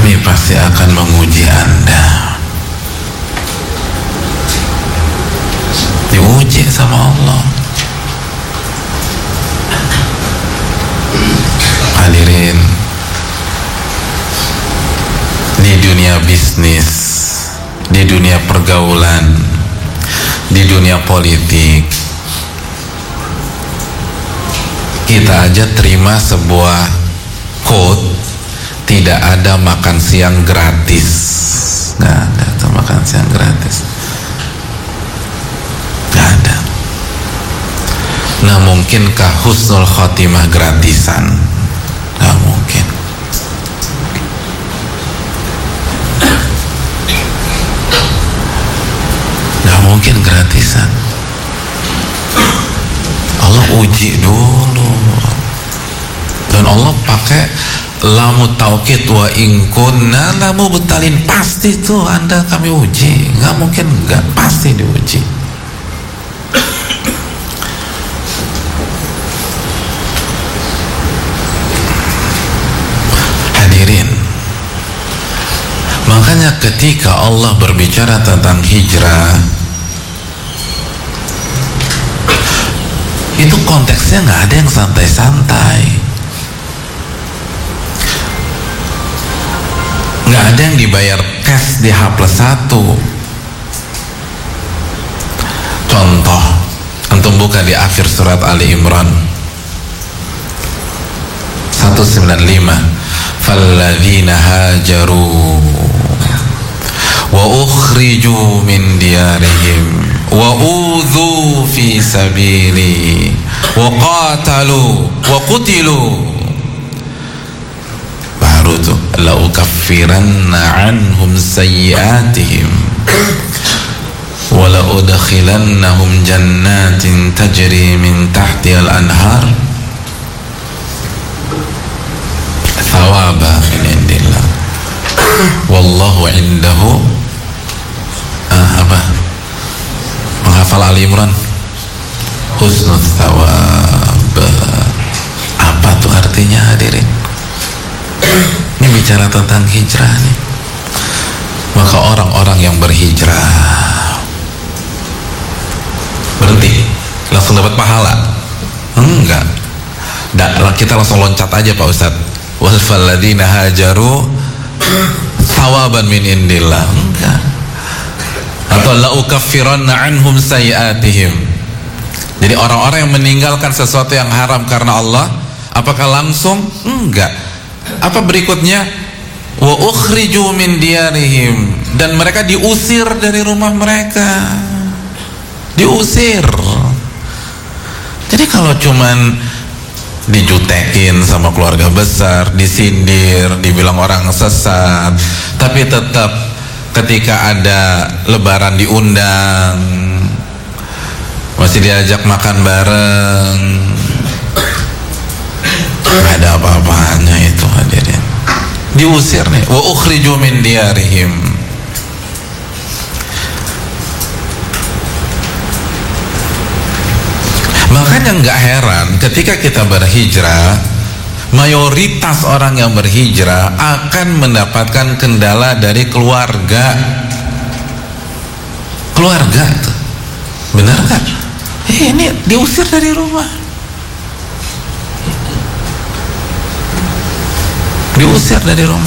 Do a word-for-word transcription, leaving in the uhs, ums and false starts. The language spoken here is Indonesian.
kami pasti akan menguji Anda. Diuji sama Allah. Hadirin, di dunia bisnis, di dunia pergaulan, di dunia politik, kita aja terima sebuah quote, tidak ada makan siang gratis. Nggak ada tuh makan siang gratis, nggak ada. Nah, mungkinkah husnul khotimah gratisan? Nggak mungkin. Nggak mungkin gratisan. Allah uji dulu, dan Allah pakai lamu taukid wa in kunna lamu betalin, pasti tuh Anda kami uji, nggak mungkin nggak, pasti diuji. Hadirin, makanya ketika Allah berbicara tentang hijrah, itu konteksnya nggak ada yang santai-santai, nggak ada yang dibayar cash di H plus satu. Contoh, antum buka di akhir surat Ali Imran seratus sembilan puluh lima, falladzina hajaru wa ukhriju min diyarihim wa udhu fi sabili wa qatalu wa qutilu, baru tuh la ukaffiranna anhum sayyiatihim wa la udkhilannahum jannatin tajri min tahtihal anhar thawaba min indillah wallahu indahu ah, apa menghafal Ali Imran husnul thawab. Apa tuh artinya, hadirin? Ini bicara tentang hijrah nih. Maka orang-orang yang berhijrah berhenti langsung dapat pahala? Enggak. Da, kita langsung loncat aja Pak Ustadz, wal falladzina hajaru thawaban min indillah. Enggak. Atau la ukaffiranna anhum sayiatihim. Jadi orang-orang yang meninggalkan sesuatu yang haram karena Allah, apakah langsung? Enggak. Apa berikutnya? Wa ukhriju min diyarihim, dan mereka diusir dari rumah mereka. Diusir. Jadi kalau cuman dijutekin sama keluarga besar, disindir, dibilang orang sesat, tapi tetap ketika ada lebaran diundang, masih diajak makan bareng, nggak ada apa-apanya itu, hadirin. Diusir nih, wa ukhriju min diyarihim. Makanya nggak heran ketika kita berhijrah, mayoritas orang yang berhijrah akan mendapatkan kendala dari keluarga. Keluarga tuh, benar nggak? Eh, ini diusir dari rumah, diusir dari rumah.